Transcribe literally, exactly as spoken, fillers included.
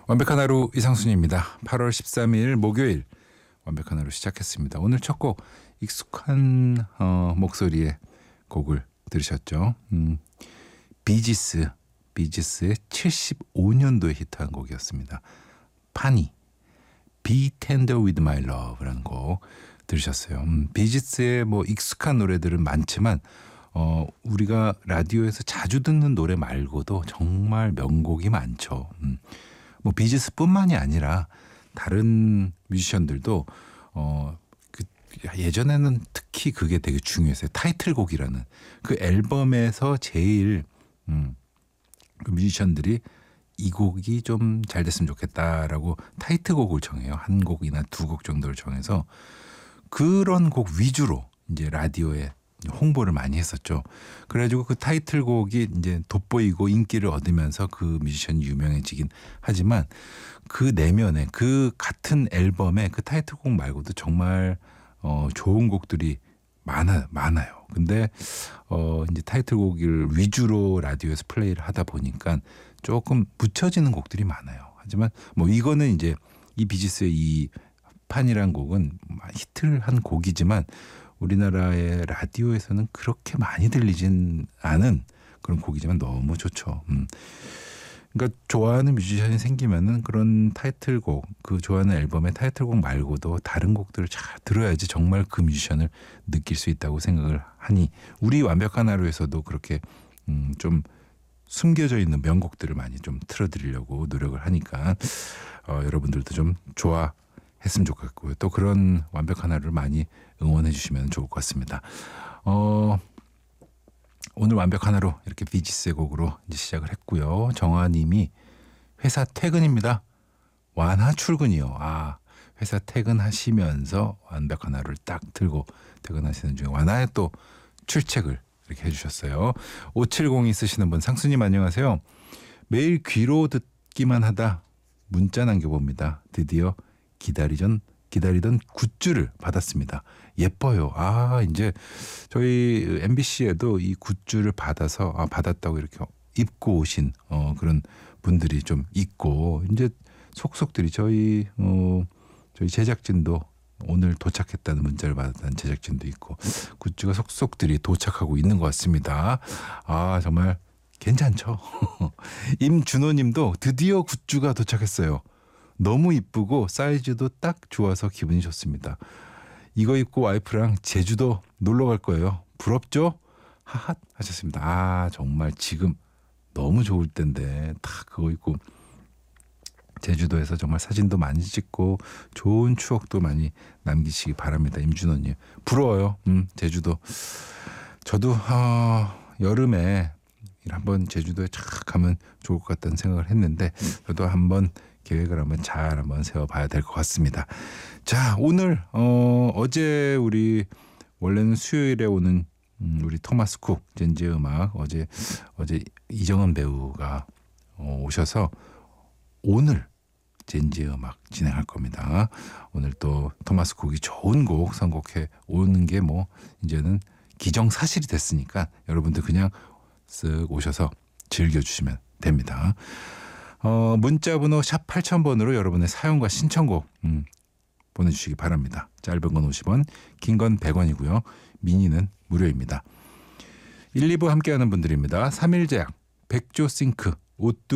완벽한 하루 이상순입니다. 팔월 십삼일 목요일 완벽한 하루 시작했습니다. 오늘 첫 곡 익숙한 어, 목소리의 곡을 들으셨죠. 음, 비지스, 비지스의 칠십오년도에 히트한 곡이었습니다. 파니, Be Tender With My Love라는 곡 들으셨어요. 음, 비지스의 뭐 익숙한 노래들은 많지만 어, 우리가 라디오에서 자주 듣는 노래 말고도 정말 명곡이 많죠. 음. 뭐 비지스뿐만이 아니라 다른 뮤지션들도 어, 그 예전에는 특히 그게 되게 중요했어요. 타이틀곡이라는 그 앨범에서 제일 음, 그 뮤지션들이 이 곡이 좀 잘 됐으면 좋겠다라고 타이틀곡을 정해요. 한 곡이나 두 곡 정도를 정해서 그런 곡 위주로 이제 라디오에 홍보를 많이 했었죠. 그래가지고 그 타이틀곡이 이제 돋보이고 인기를 얻으면서 그 뮤지션이 유명해지긴 하지만 그 내면에 그 같은 앨범에 그 타이틀곡 말고도 정말 어 좋은 곡들이 많아 많아요. 근데 어 이제 타이틀곡을 위주로 라디오에서 플레이를 하다 보니까 조금 묻혀지는 곡들이 많아요. 하지만 뭐 이거는 이제 이 비지스의 이 판이란 곡은 히트를 한 곡이지만 우리나라의 라디오에서는 그렇게 많이 들리진 않은 그런 곡이지만 너무 좋죠. 음. 그러니까 좋아하는 뮤지션이 생기면은 그런 타이틀곡, 그 좋아하는 앨범의 타이틀곡 말고도 다른 곡들을 잘 들어야지 정말 그 뮤지션을 느낄 수 있다고 생각을 하니 우리 완벽한 하루에서도 그렇게 음, 좀 숨겨져 있는 명곡들을 많이 좀 틀어드리려고 노력을 하니까 어, 여러분들도 좀 좋아. 했으면 좋겠고요. 또 그런 완벽한 하루를 많이 응원해 주시면 좋을 것 같습니다. 어, 오늘 완벽한 하루 이렇게 비지스의 곡으로 이제 시작을 했고요. 정아님이 회사 퇴근입니다. 완하 출근이요. 아, 회사 퇴근하시면서 완벽한 하루를 딱 들고 퇴근하시는 중에 완하의 또 출첵을 이렇게 해주셨어요. 오칠공이 쓰시는 분 상수님 안녕하세요. 매일 귀로 듣기만 하다 문자 남겨봅니다. 드디어 기다리던 기다리던 굿즈를 받았습니다. 예뻐요. 아 이제 저희 엠비씨에도 이 굿즈를 받아서 아, 받았다고 이렇게 입고 오신 어, 그런 분들이 좀 있고 이제 속속들이 저희 어, 저희 제작진도 오늘 도착했다는 문자를 받았다는 제작진도 있고 굿즈가 속속들이 도착하고 있는 것 같습니다. 아 정말 괜찮죠? 임준호님도 드디어 굿즈가 도착했어요. 너무 이쁘고 사이즈도 딱 좋아서 기분이 좋습니다. 이거 입고 와이프랑 제주도 놀러 갈 거예요. 부럽죠? 하핫 하셨습니다. 아 정말 지금 너무 좋을 때인데 다 그거 입고 제주도에서 정말 사진도 많이 찍고 좋은 추억도 많이 남기시기 바랍니다. 임준호님 부러워요. 음, 제주도 저도 어, 여름에 한번 제주도에 착 가면 좋을 것 같다는 생각을 했는데 저도 한번 계획을 한번 잘 한번 세워봐야 될 것 같습니다. 자 오늘 어, 어제 우리 원래는 수요일에 오는 음, 우리 토마스 쿡 젠지의 음악 어제 어제 이정은 배우가 어, 오셔서 오늘 젠지의 음악 진행할 겁니다. 오늘 또 토마스 쿡이 좋은 곡 선곡해 오는 게 뭐 이제는 기정사실이 됐으니까 여러분들 그냥 쓱 오셔서 즐겨주시면 됩니다. 어, 문자번호 샵 팔천 번으로 여러분의 사연과 신청곡 음, 보내주시기 바랍니다. 짧은 건 오십 원, 긴 건 백 원이고요. 미니는 무료입니다. 일, 이 부 함께하는 분들입니다. 삼일제약, 백조싱크, 옷두